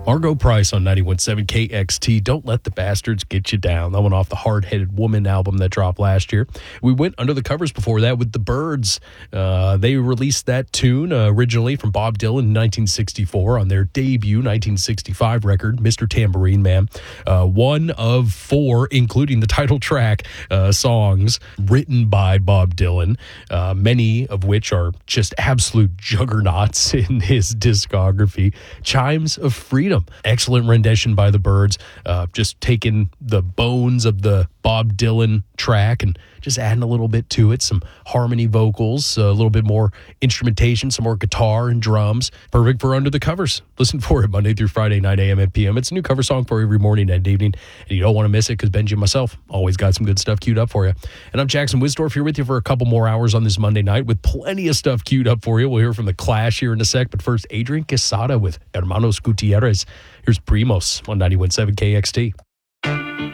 Margo Price on 91.7 KXT. Don't Let the Bastards Get You Down. That one off the Hard Headed Woman album that dropped last year. We went under the covers before that with the Byrds. They released that tune originally from Bob Dylan in 1964 on their debut 1965 record, Mr. Tambourine Man. One of four, including the title track, songs written by Bob Dylan, many of which are just absolute juggernauts in his discography. Chimes of Freedom. Excellent rendition by the Byrds, just taking the bones of the Bob Dylan track and just adding a little bit to it, some harmony vocals, a little bit more instrumentation, some more guitar and drums. Perfect for Under the Covers. Listen for it Monday through Friday, 9 a.m. and p.m. It's a new cover song for every morning and evening, and you don't want to miss it because Benji and myself always got some good stuff queued up for you. And I'm Jackson Wisdorf here with you for a couple more hours on this Monday night with plenty of stuff queued up for you. We'll hear from The Clash here in a sec, but first, Adrian Quesada with Hermanos Gutierrez. Here's Primos on 91.7 KXT.